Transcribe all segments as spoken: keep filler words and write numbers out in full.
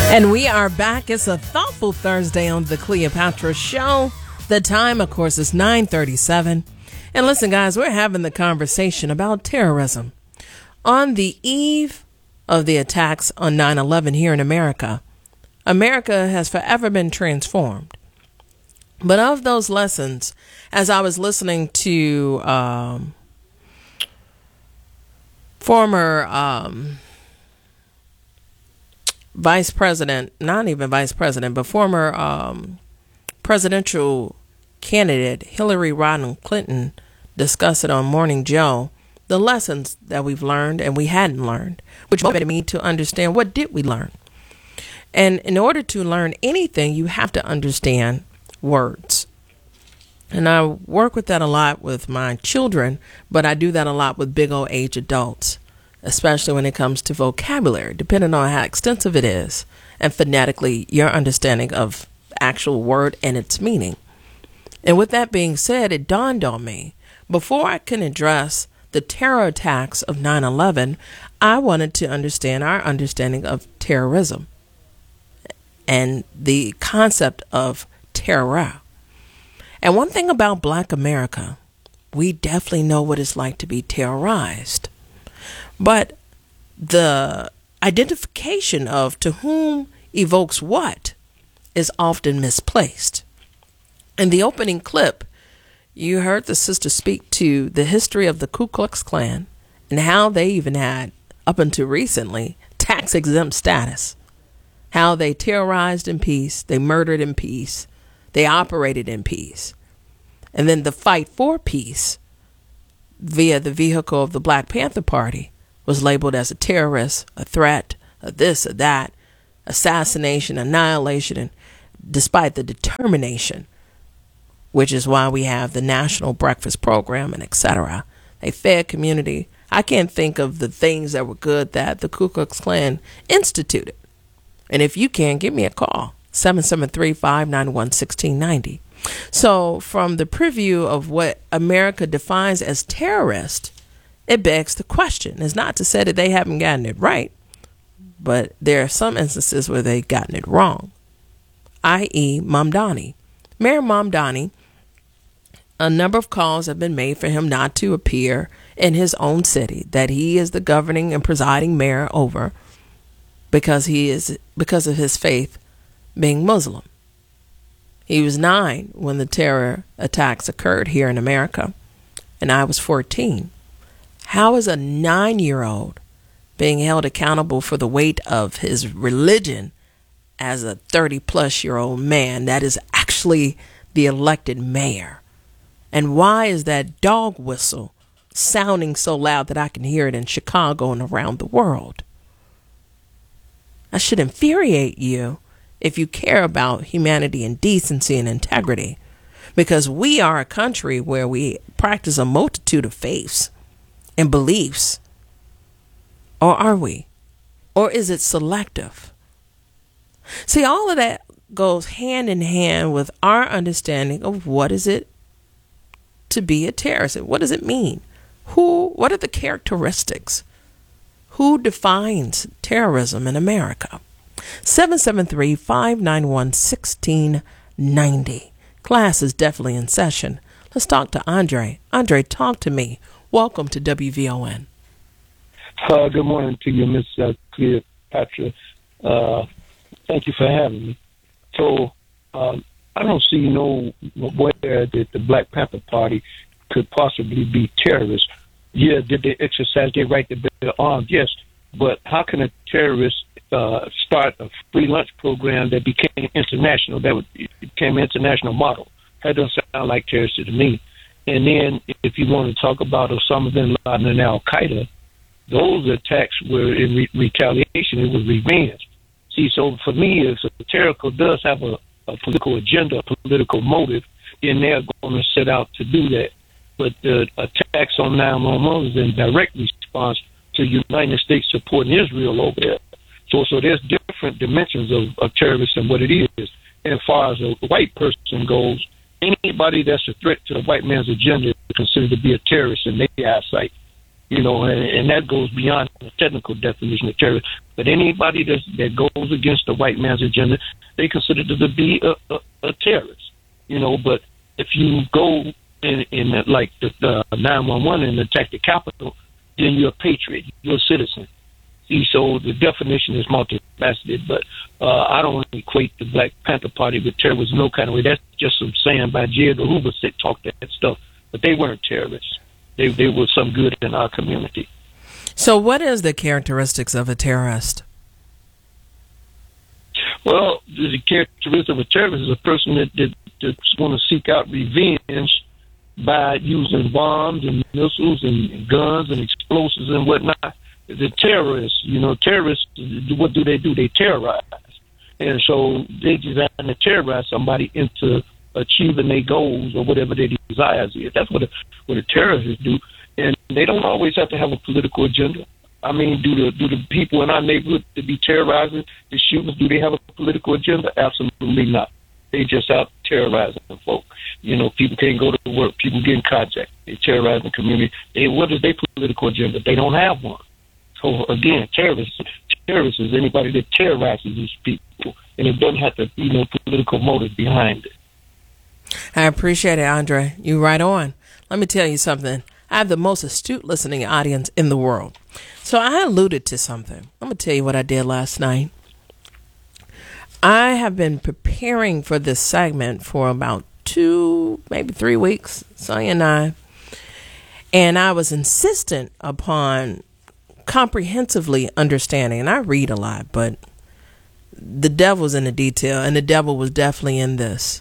And we are back. It's a thoughtful Thursday on the Cleopatra Show. The time, of course, is nine thirty-seven. And listen, guys, we're having the conversation about terrorism. On the eve of the attacks on nine eleven here in America, America has forever been transformed. But of those lessons, as I was listening to um, former um, vice president, not even vice president, but former um, presidential candidate Hillary Rodham Clinton discuss it on Morning Joe, the lessons that we've learned and we hadn't learned, which motivated me to understand what did we learn. And in order to learn anything, you have to understand words. And I work with that a lot with my children, but I do that a lot with big old age adults, especially when it comes to vocabulary, depending on how extensive it is, and phonetically, your understanding of actual word and its meaning. And with that being said, it dawned on me, before I can address the terror attacks of nine eleven, I wanted to understand our understanding of terrorism and the concept of terror. And one thing about Black America, we definitely know what it's like to be terrorized. But the identification of to whom evokes what is often misplaced. In the opening clip, you heard the sister speak to the history of the Ku Klux Klan and how they even had, up until recently, tax-exempt status. How they terrorized in peace, they murdered in peace, they operated in peace. And then the fight for peace via the vehicle of the Black Panther Party was labeled as a terrorist, a threat, a this, a that, assassination, annihilation, and despite the determination, which is why we have the National Breakfast Program and et cetera. They fed community. I can't think of the things that were good that the Ku Klux Klan instituted. And if you can, give me a call, seven seven three, five nine one, one six nine zero. So from the preview of what America defines as terrorist, it begs the question. It's not to say that they haven't gotten it right, but there are some instances where they've gotten it wrong, that is. Mamdani. Mayor Mamdani, a number of calls have been made for him not to appear in his own city, that he is the governing and presiding mayor over, because he is because of his faith being Muslim. He was nine when the terror attacks occurred here in America, and I was fourteen. How is a nine-year-old being held accountable for the weight of his religion as a thirty-plus-year-old man that is actually the elected mayor? And why is that dog whistle sounding so loud that I can hear it in Chicago and around the world? That should infuriate you if you care about humanity and decency and integrity, because we are a country where we practice a multitude of faiths and beliefs. Or are we? Or is it selective? See, all of that goes hand in hand with our understanding of what is it to be a terrorist. What does it mean? Who? What are the characteristics? Who defines terrorism in America? seven seven three, five nine one, one six nine zero. Class is definitely in session. Let's talk to Andre. Andre, talk to me. Welcome to W V O N. Uh, good morning to you, Miss Uh, Cleopatra. Uh, thank you for having me. So um, I don't see no where that the Black Panther Party could possibly be terrorists. Yeah, did they exercise their right to bear arms? Yes, but how can a terrorist uh, start a free lunch program that became international? That would, became an international model. That doesn't sound like terrorists to me. And then if you want to talk about Osama bin Laden and Al Qaeda, those attacks were in re- retaliation. It was revenge. See, so for me, if a terrorist does have a, a political agenda, a political motive, then they're going to set out to do that. But the attacks on nine one one is in direct response to the United States supporting Israel over there. So, so there's different dimensions of, of terrorism and what it is. And as far as a white person goes, anybody that's a threat to the white man's agenda is considered to be a terrorist in their eyesight. You know, and, and that goes beyond the technical definition of terrorist. But anybody that that goes against the white man's agenda, they consider to be a, a, a terrorist. You know, but if you go in, in the, like the nine one one and attack the Capitol, then you're a patriot, you're a citizen. See, so the definition is multifaceted, but uh, I don't equate the Black Panther Party with terrorism no kind of way. That's just some saying by J. Edgar Hoover said talk that stuff, but they weren't terrorists. They they were some good in our community. So what is the characteristics of a terrorist? Well, the characteristic of a terrorist is a person that, that that's going to seek out revenge by using bombs and missiles and guns and explosives and whatnot. The terrorists, you know, terrorists, what do they do? They terrorize. And so they design to terrorize somebody into achieving their goals or whatever their desires is. That's what a, what a terrorists do. And they don't always have to have a political agenda. I mean, do the do the people in our neighborhood to be terrorizing the shooters, do they have a political agenda? Absolutely not. They just out terrorizing folk. You know, people can't go to work. People getting carjacked. They terrorize the community. They, what is their political agenda? They don't have one. So again, terrorists, terrorists is anybody that terrorizes these people, and it doesn't have to be no political motive behind it. I appreciate it, Andre. You right on. Let me tell you something. I have the most astute listening audience in the world. So I alluded to something. I'm going to tell you what I did last night. I have been preparing for this segment for about two, maybe three weeks, Sonia and I. And I was insistent upon comprehensively understanding. And I read a lot, but the devil's in the detail. And the devil was definitely in this.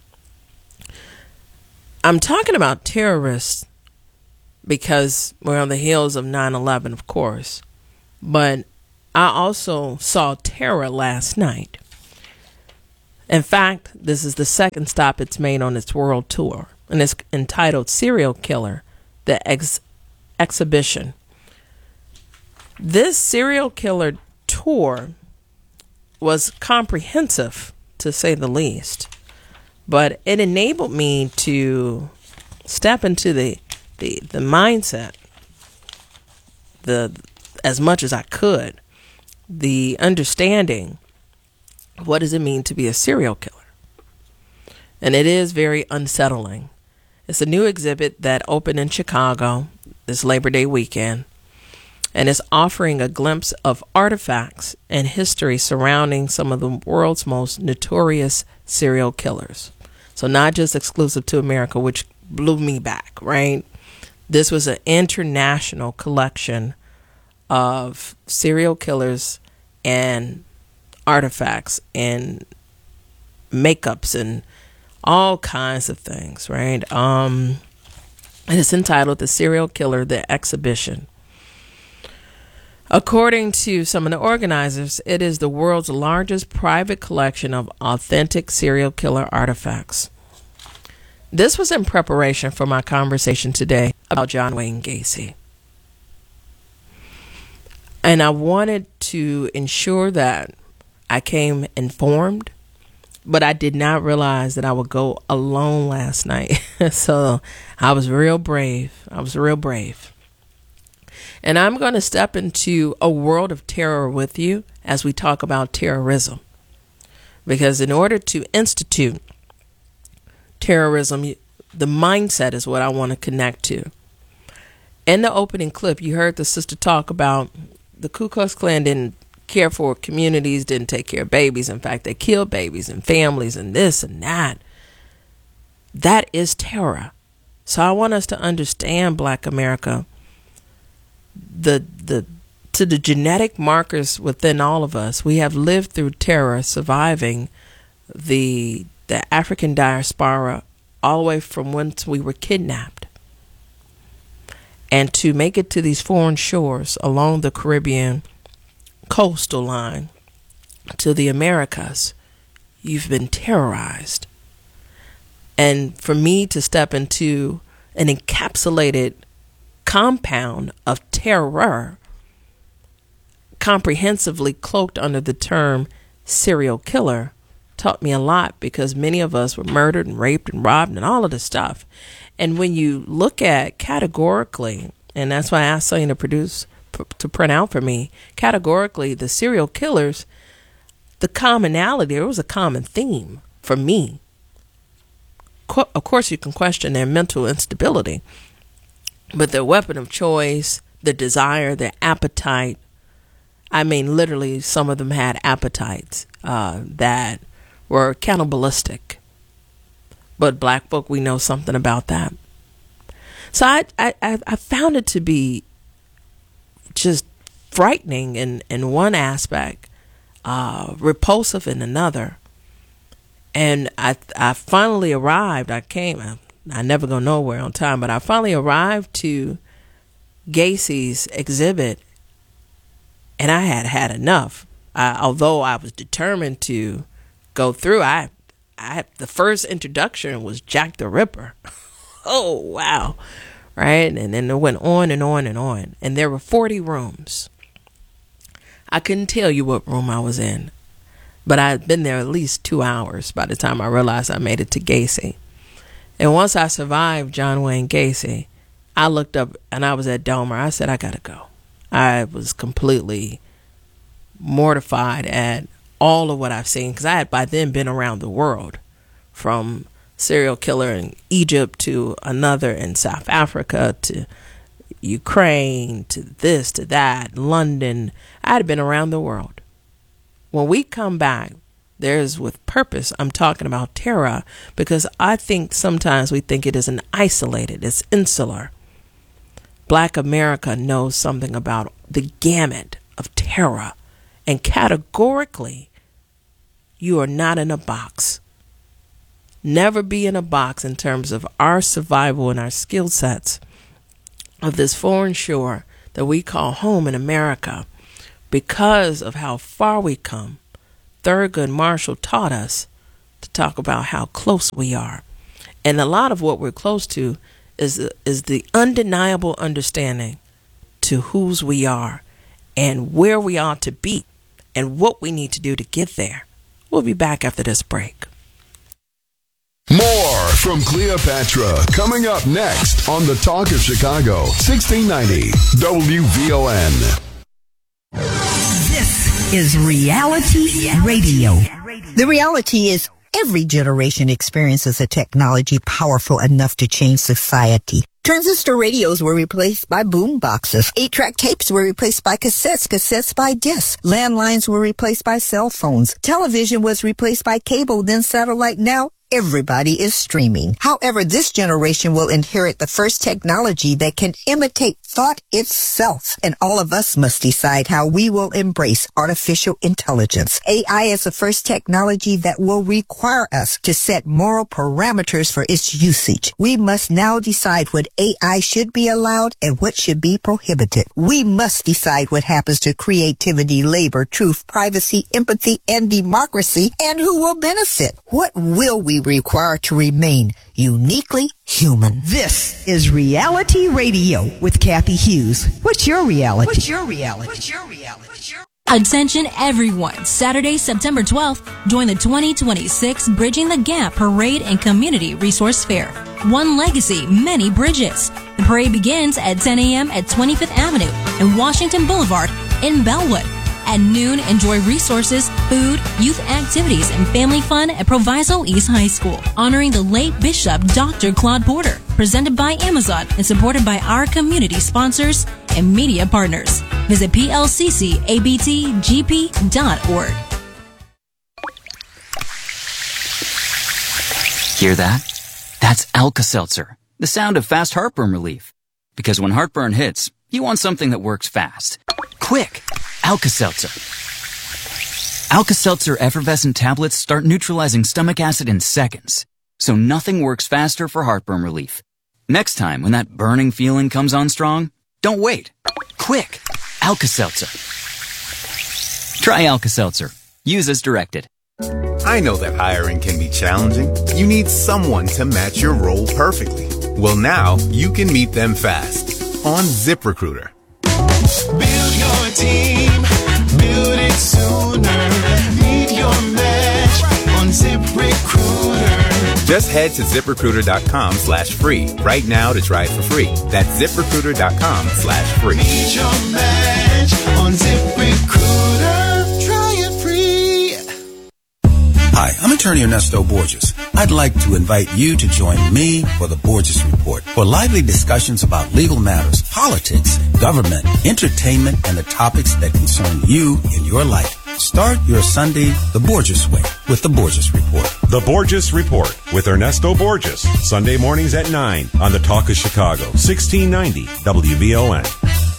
I'm talking about terrorists because we're on the heels of nine eleven, of course. But I also saw terror last night. In fact, this is the second stop it's made on its world tour, and it's entitled Serial Killer, the ex- Exhibition. This serial killer tour was comprehensive, to say the least, but it enabled me to step into the the, the mindset, the as much as I could, the understanding. What does it mean to be a serial killer? And it is very unsettling. It's a new exhibit that opened in Chicago this Labor Day weekend, and it's offering a glimpse of artifacts and history surrounding some of the world's most notorious serial killers. So not just exclusive to America, which blew me back, right? This was an international collection of serial killers and artifacts and makeups and all kinds of things, right? Um, and it's entitled The Serial Killer, the Exhibition. According to some of the organizers, it is the world's largest private collection of authentic serial killer artifacts. This was in preparation for my conversation today about John Wayne Gacy. And I wanted to ensure that I came informed, but I did not realize that I would go alone last night. So I was real brave. I was real brave. And I'm going to step into a world of terror with you as we talk about terrorism. Because in order to institute terrorism, the mindset is what I want to connect to. In the opening clip, you heard the sister talk about the Ku Klux Klan didn't care for communities, didn't take care of babies. In fact, they killed babies and families and this and that. That is terror. So I want us to understand, Black America, the the to the genetic markers within all of us. We have lived through terror, surviving the the African diaspora all the way from once we were kidnapped. And to make it to these foreign shores along the Caribbean coastal line to the Americas, you've been terrorized. And for me to step into an encapsulated compound of terror, comprehensively cloaked under the term serial killer, taught me a lot, because many of us were murdered and raped and robbed and all of this stuff. And when you look at categorically and that's why I asked Sonya to produce, to print out for me, categorically, the serial killers, the commonality, there was a common theme for me. Co- of course, you can question their mental instability, but their weapon of choice, their desire, their appetite, I mean, literally, some of them had appetites uh, that were cannibalistic. But Black Book, we know something about that. So I, I, I found it to be just frightening in, in one aspect, uh, repulsive in another. And I I finally arrived, I came, I, I never go nowhere on time, but I finally arrived to Gacy's exhibit, and I had had enough. I, although I was determined to go through, I, I the first introduction was Jack the Ripper. Oh, wow. Right? And then it went on and on and on. And there were forty rooms. I couldn't tell you what room I was in, but I had been there at least two hours by the time I realized I made it to Gacy. And once I survived John Wayne Gacy, I looked up and I was at Domer. I said, I got to go. I was completely mortified at all of what I've seen, because I had by then been around the world, from serial killer in Egypt to another in South Africa to Ukraine to this to that, London. I had been around the world. When we come back, there's with purpose, I'm talking about terror, because I think sometimes we think it is an isolated, it's insular. Black America knows something about the gamut of terror, and categorically, you are not in a box. Never be in a box in terms of our survival and our skill sets of this foreign shore that we call home in America. Because of how far we come, Thurgood Marshall taught us to talk about how close we are. And a lot of what we're close to is, is the undeniable understanding to whose we are and where we ought to be and what we need to do to get there. We'll be back after this break. More from Cleopatra coming up next on the Talk of Chicago, sixteen ninety W V O N. This is Reality Radio. The reality is every generation experiences a technology powerful enough to change society. Transistor radios were replaced by boom boxes. Eight-track tapes were replaced by cassettes, cassettes by discs. Landlines were replaced by cell phones. Television was replaced by cable, then satellite. Now everybody is streaming. However, this generation will inherit the first technology that can imitate thought itself. And all of us must decide how we will embrace artificial intelligence. A I is the first technology that will require us to set moral parameters for its usage. We must now decide what A I should be allowed and what should be prohibited. We must decide what happens to creativity, labor, truth, privacy, empathy, and democracy, and who will benefit. What will we require to remain uniquely human? This is Reality Radio with Kathy Hughes. What's your reality? What's your reality? What's your reality? What's your Attention everyone. Saturday, September twelfth, join the twenty twenty-six Bridging the Gap Parade and Community Resource Fair. One legacy, many bridges. The parade begins at ten a.m. at twenty-fifth Avenue and Washington Boulevard in Bellwood. At noon, enjoy resources, food, youth activities, and family fun at Proviso East High School, honoring the late Bishop Doctor Claude Porter, presented by Amazon and supported by our community sponsors and media partners. Visit P L C C A B T G P dot org. Hear that? That's Alka-Seltzer, the sound of fast heartburn relief. Because when heartburn hits, you want something that works fast. Quick! Alka-Seltzer. Alka-Seltzer effervescent tablets start neutralizing stomach acid in seconds, so nothing works faster for heartburn relief. Next time when that burning feeling comes on strong, don't wait. Quick! Alka-Seltzer. Try Alka-Seltzer. Use as directed. I know that hiring can be challenging. You need someone to match your role perfectly. Well, now you can meet them fast on ZipRecruiter. Build your team, build it sooner. Meet your match on ZipRecruiter. Just head to ZipRecruiter.com slash free right now to try it for free. That's ZipRecruiter.com slash free. Meet your match on ZipRecruiter. Try it free. Hi, I'm attorney Ernesto Borges. I'd like to invite you to join me for the Borges Report for lively discussions about legal matters, politics, government, entertainment, and the topics that concern you in your life. Start your Sunday the Borges way with the Borges Report. The Borges Report with Ernesto Borges. Sunday mornings at nine on the Talk of Chicago, sixteen ninety W V O N.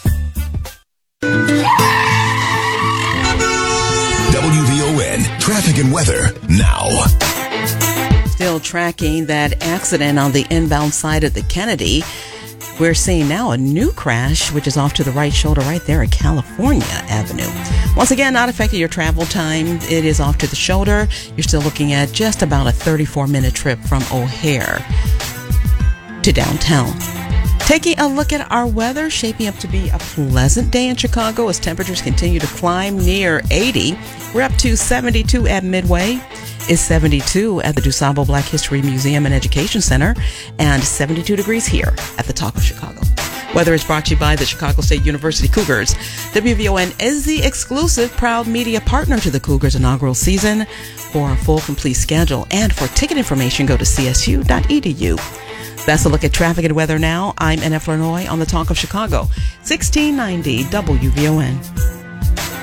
W V O N traffic and weather now. Still tracking that accident on the inbound side of the Kennedy. We're seeing now a new crash, which is off to the right shoulder right there at California Avenue. Once again, not affecting your travel time. It is off to the shoulder. You're still looking at just about a thirty-four minute trip from O'Hare to downtown. Taking a look at our weather, shaping up to be a pleasant day in Chicago as temperatures continue to climb near eighty. We're up to seventy-two at Midway. It's seventy-two at the DuSable Black History Museum and Education Center, and seventy-two degrees here at the Talk of Chicago. Weather is brought to you by the Chicago State University Cougars. W V O N is the exclusive proud media partner to the Cougars inaugural season. For a full, complete schedule and for ticket information, go to c s u dot e d u. That's a look at traffic and weather now. I'm N F Lanoy on the Talk of Chicago, sixteen ninety W V O N.